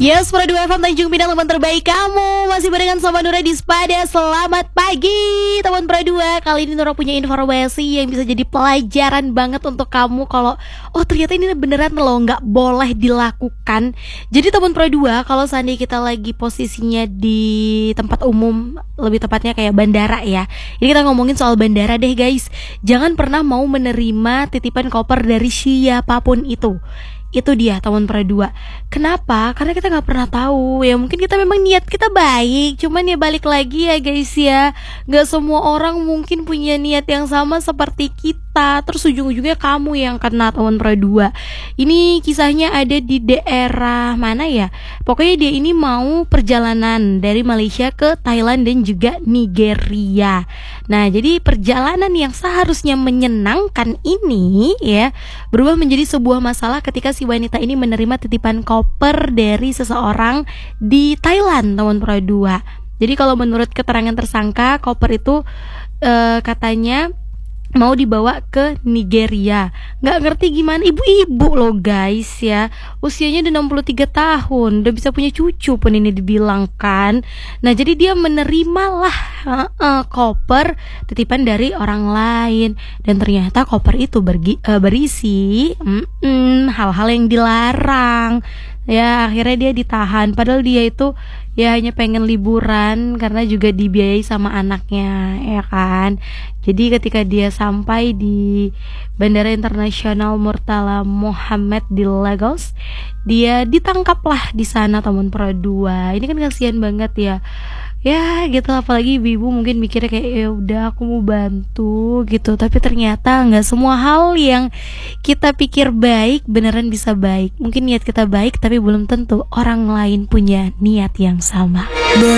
Yes, Pro 2 FM Tanjung Pinang, teman terbaik kamu. Masih barengan sama Nura di Spada. Selamat pagi teman Pro 2. Kali ini Nura punya informasi yang bisa jadi pelajaran banget untuk kamu. Kalau ternyata ini beneran loh, gak boleh dilakukan. Jadi teman Pro 2, kalau seandainya kita lagi posisinya di tempat umum, lebih tepatnya kayak bandara ya. Ini kita ngomongin soal bandara deh guys. Jangan pernah mau menerima titipan koper dari siapapun itu. Itu dia teman Pro 2. Kenapa? Karena kita gak pernah tahu. Ya mungkin kita memang niat kita baik, cuman ya balik lagi ya guys ya, gak semua orang mungkin punya niat yang sama seperti kita. Terus ujung-ujungnya kamu yang kena teman Pro 2. Ini kisahnya ada di daerah mana ya? Pokoknya dia ini mau perjalanan dari Malaysia ke Thailand dan juga Nigeria. Nah jadi perjalanan yang seharusnya menyenangkan ini ya berubah menjadi sebuah masalah ketika si wanita ini menerima titipan koper dari seseorang di Thailand, teman Pro 2. Jadi kalau menurut keterangan tersangka, koper itu katanya mau dibawa ke Nigeria. Gak ngerti gimana, ibu-ibu loh guys ya, usianya udah 63 tahun, udah bisa punya cucu pun ini dibilangkan. Nah jadi dia menerima lah koper titipan dari orang lain. Dan ternyata koper itu berisi hal-hal yang dilarang. Ya akhirnya dia ditahan. Padahal dia itu ya hanya pengen liburan karena juga dibiayai sama anaknya, ya kan. Jadi ketika dia sampai di Bandara Internasional Murtala Mohammed di Lagos, dia ditangkaplah di sana teman Pro 2. Ini kan kasihan banget ya. Ya gitu, apalagi ibu-ibu mungkin mikirnya kayak ya udah aku mau bantu gitu, tapi ternyata nggak semua hal yang kita pikir baik beneran bisa baik. Mungkin niat kita baik tapi belum tentu orang lain punya niat yang sama.